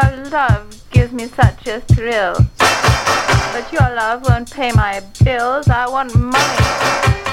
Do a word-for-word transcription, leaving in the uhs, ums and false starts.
Your love gives me such a thrill. But your love won't pay my bills. I want money.